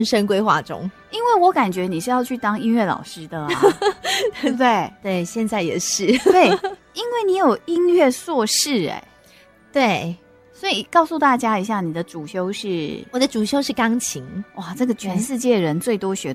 人生规划中。 因为我感觉你是要去当音乐老师的啊，对不对？ 对，现在也是。 对，因为你有音乐硕士对， 所以告诉大家一下，你的主修是？ 我的主修是钢琴。 哇，这个全世界人最多学